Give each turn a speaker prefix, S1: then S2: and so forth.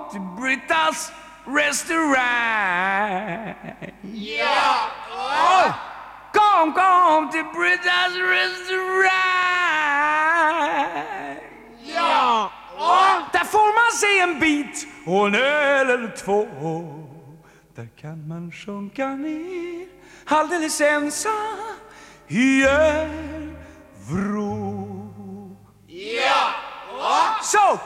S1: till Brittas restaurang.
S2: Ja!
S1: Kom till Brittas restaurang.
S2: Ja!
S1: Där får man se en bit och en öl eller två. Där kan man sjunka ner alldeles ensam i en vrå.
S2: Ja!
S1: Så